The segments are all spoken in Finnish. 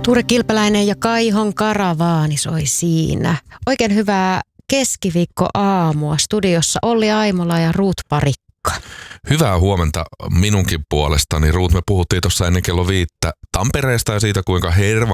Ture Kilpeläinen ja Kaihon karavaani soi siinä. Oikein hyvää keskiviikkoaamua. Studiossa Olli Aimola ja Ruut Parikka. Hyvää huomenta minunkin puolestani. Ruut, me puhuttiin tuossa ennen kello 5 Tampereesta ja siitä, kuinka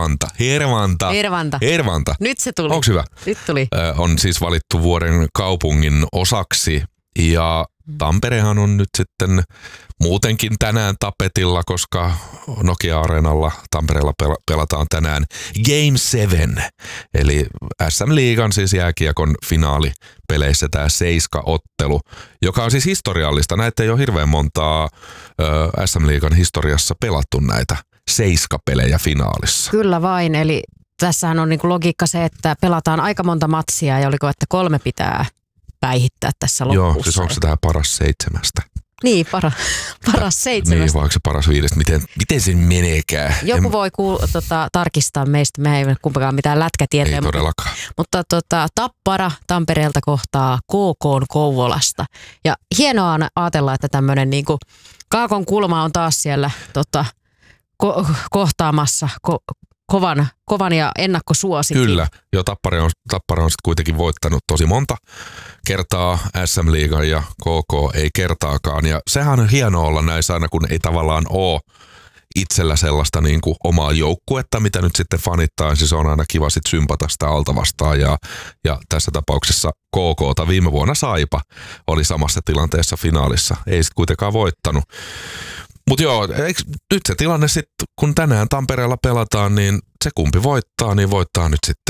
Hervanta. Nyt se tuli. Onko hyvä? Nyt tuli. On siis valittu vuoden kaupungin osaksi ja Tamperehan on nyt sitten muutenkin tänään tapetilla, koska Nokia-areenalla Tampereella pelataan tänään Game 7, eli SM-liigan siis jääkiekon finaalipeleissä tämä 7-ottelu, joka on siis historiallista. Näitä ei ole hirveän montaa SM-liigan historiassa pelattu näitä 7-pelejä finaalissa. Kyllä vain, eli tässähän on niinku logiikka se, että pelataan aika monta matsia ja oliko, että 3 pitää päihittää tässä lopussa. Joo, siis onko se tähän paras 7? Niin, paras 7. Niin, vai onko se paras 5? Miten se meneekään? Joku voi tarkistaa meistä. Me ei ole kumpikaan mitään lätkätietoja. Ei todellakaan. Mutta Tappara Tampereelta kohtaa KK Kouvolasta. Ja hienoa on ajatella, että tämmöinen niinku Kaakon kulma on taas siellä kohtaamassa kovan ja ennakkosuosikin. Kyllä. Jo Tappara on sitten kuitenkin voittanut tosi monta kertaa SM-liigan ja KK ei kertaakaan. Ja sehän on hienoa olla näissä aina, kun ei tavallaan ole itsellä sellaista niin kuin omaa joukkuetta, mitä nyt sitten fanittaa. Siis on aina kiva sitten sympata sitä alta vastaan. Ja tässä tapauksessa KK:ta viime vuonna Saipa oli samassa tilanteessa finaalissa. Ei sitten kuitenkaan voittanut. Mutta joo, nyt se tilanne sitten, kun tänään Tampereella pelataan, niin se kumpi voittaa, niin voittaa nyt sitten